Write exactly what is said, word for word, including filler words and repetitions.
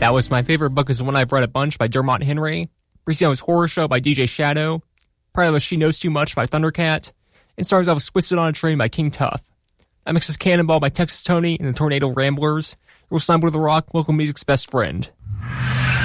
That Was My Favorite Book is the one I've read a bunch by Dermot Henry. Brisio's Horror Show by D J Shadow. Probably Was She Knows Too Much by Thundercat. And starts off with Twisted on a Train by King Tuff. That mixes Cannonball by Texas Tony and the Tornado Ramblers. We'll sign with The Rock, local music's best friend.